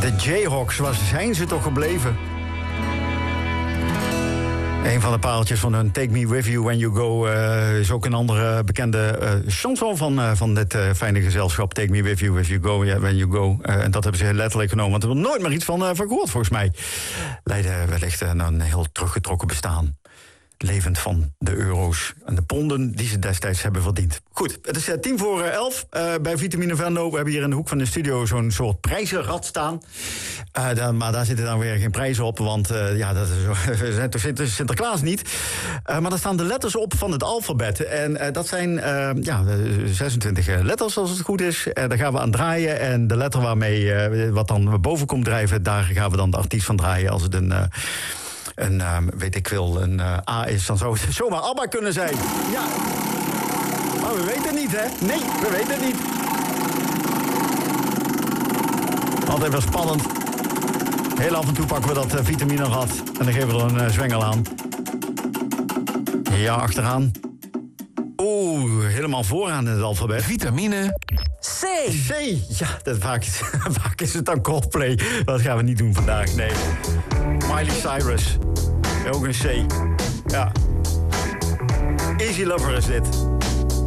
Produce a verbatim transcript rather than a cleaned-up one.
De Jayhawks, waar zijn ze toch gebleven? Een van de pareltjes van hun Take Me With You When You Go uh, is ook een andere bekende uh, chanson van, uh, van dit uh, fijne gezelschap. Take Me With You If You Go, yeah, When You Go. Uh, en dat hebben ze heel letterlijk genomen, want er wordt nooit meer iets van, uh, van gehoord volgens mij. Leiden wellicht uh, naar een heel teruggetrokken bestaan. Levend van de euro's en de ponden die ze destijds hebben verdiend. Goed, het is uh, tien voor uh, elf uh, bij Vitamine Venlo. We hebben hier in de hoek van de studio zo'n soort prijzenrad staan. Uh, dan, maar daar zitten dan weer geen prijzen op, want uh, ja, dat is, we zijn toch Sinterklaas niet. Uh, maar daar staan de letters op van het alfabet. En uh, dat zijn uh, ja, zesentwintig letters als het goed is. En daar gaan we aan draaien. En de letter waarmee uh, wat dan boven komt drijven, daar gaan we dan de artiest van draaien als het een... Uh, Een, uh, weet ik veel, een uh, A is, dan zou het zomaar ABBA kunnen zijn. Ja. Maar we weten het niet, hè? Nee, we weten het niet. Altijd wel spannend. Heel af en toe pakken we dat uh, vitaminerad en dan geven we er een uh, zwengel aan. Ja, achteraan. Oeh, helemaal vooraan in het alfabet. Vitamine C. C, ja, dat vaak, is, vaak is het dan Coldplay. Dat gaan we niet doen vandaag, nee. Miley Cyrus, ook een C. Ja. Easy Lover is dit.